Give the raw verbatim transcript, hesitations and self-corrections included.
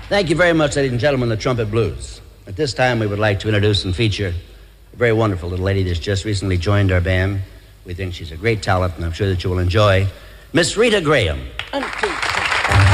Thank you very much, ladies and gentlemen, the Trumpet Blues. At this time, we would like to introduce and feature a very wonderful little lady that's just recently joined our band. We think she's a great talent, and I'm sure that you will enjoy Miss Rita Graham. One, two, three.